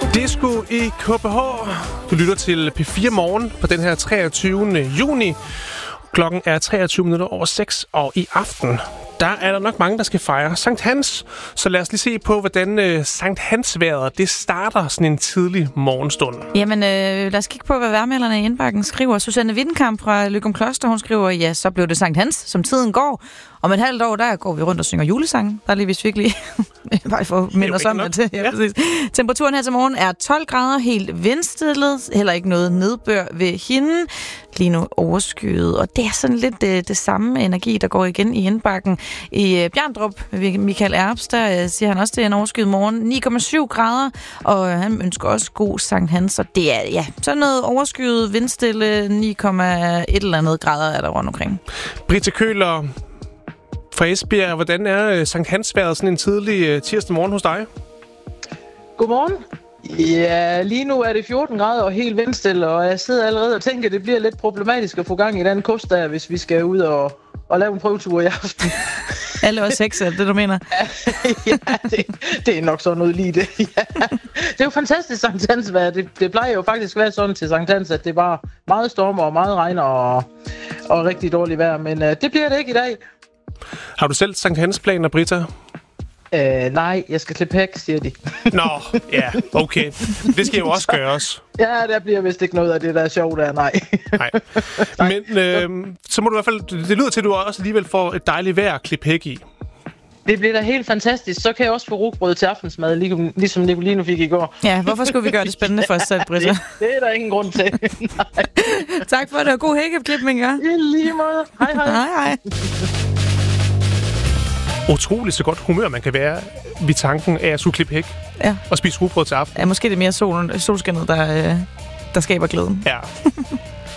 Disco i KBH. Du lytter til P4 Morgen på den her 23. juni. Klokken er 6:23, og i aften, der er der nok mange, der skal fejre Sankt Hans. Så lad os lige se på, hvordan Sankt Hans-vejret, det starter sådan en tidlig morgenstund. Jamen, lad os kigge på, hvad værmelderne i indbakken skriver. Susanne Wittenkamp fra Løgum Kloster, hun skriver, ja, så blev det Sankt Hans, som tiden går. Om et halvt år, der går vi rundt og synger julesange. Der er lige vist virkelig bare for at minde os om det til. Ja. Temperaturen her til morgen er 12 grader, helt vindstillet. Heller ikke noget nedbør ved hende. Lige nu overskyet. Og det er sådan lidt det samme energi, der går igen i indbakken. I Bjerndrup, Michael Erbs, der siger han også, det er en overskyet morgen. 9,7 grader, og han ønsker også god Sankt Hans. Og det er, ja, sådan noget overskyet, vindstille, 9,1 eller andet grader er der rundt omkring. Britta Køhler fra Esbjerg, hvordan er Sankt Hans-vejret sådan en tidlig tirsdag morgen hos dig? Godmorgen. Ja, lige nu er det 14 grader og helt vindstille, og jeg sidder allerede og tænker, at det bliver lidt problematisk at få gang i den kurs der, hvis vi skal ud og lave en prøvetur i aften. Alle os 6, er det du mener? Ja, det er nok sådan noget lige det. Ja. Det er jo fantastisk Sankt Hans-vejr. Det plejer jo faktisk at være sådan til Sankt Hans, at det var meget storm og meget regn og rigtig dårligt vejr, men det bliver det ikke i dag. Har du selv Sankt Hans-planer, Britta? Nej, jeg skal klippe hæk, siger de. Nå, ja, okay. Det skal jo også gøres. Ja, der bliver vist ikke noget af det, der er sjovt der, nej. Nej. Men så må du i hvert fald, det lyder til, at du også alligevel får et dejligt vejr at klippe hæk i. Det bliver da helt fantastisk. Så kan jeg også få rugbrød til aftensmad, ligesom Nicoline fik i går. Ja, hvorfor skulle vi gøre det spændende for os selv, Britta? Det er der ingen grund til. Tak for det, og god hækkeklipning, ja. I lige måde. Hej, hej. Hej, hej. Utroligt så godt humør, man kan være ved tanken af at skulle klippe hæk og spise rugbrød til aften. Ja, måske det er mere solskinnet, der skaber glæden. Ja.